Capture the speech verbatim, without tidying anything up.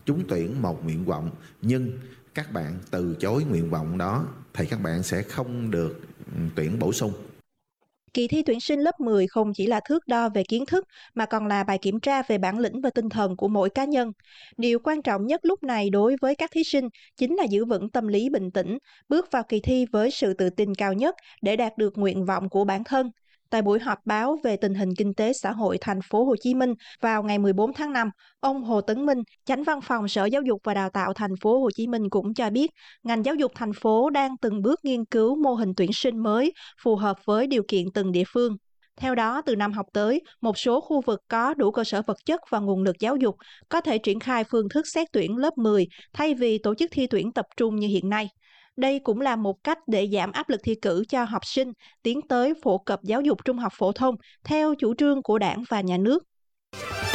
trúng tuyển một nguyện vọng nhưng các bạn từ chối nguyện vọng đó thì các bạn sẽ không được tuyển bổ sung. Kỳ thi tuyển sinh lớp mười không chỉ là thước đo về kiến thức mà còn là bài kiểm tra về bản lĩnh và tinh thần của mỗi cá nhân. Điều quan trọng nhất lúc này đối với các thí sinh chính là giữ vững tâm lý bình tĩnh, bước vào kỳ thi với sự tự tin cao nhất để đạt được nguyện vọng của bản thân. Tại buổi họp báo về tình hình kinh tế xã hội thành phố Hồ Chí Minh vào ngày mười bốn tháng năm, ông Hồ Tấn Minh, Chánh Văn phòng Sở Giáo dục và Đào tạo thành phố Hồ Chí Minh cũng cho biết, ngành giáo dục thành phố đang từng bước nghiên cứu mô hình tuyển sinh mới phù hợp với điều kiện từng địa phương. Theo đó, từ năm học tới, một số khu vực có đủ cơ sở vật chất và nguồn lực giáo dục có thể triển khai phương thức xét tuyển lớp mười thay vì tổ chức thi tuyển tập trung như hiện nay. Đây cũng là một cách để giảm áp lực thi cử cho học sinh, tiến tới phổ cập giáo dục trung học phổ thông theo chủ trương của Đảng và Nhà nước.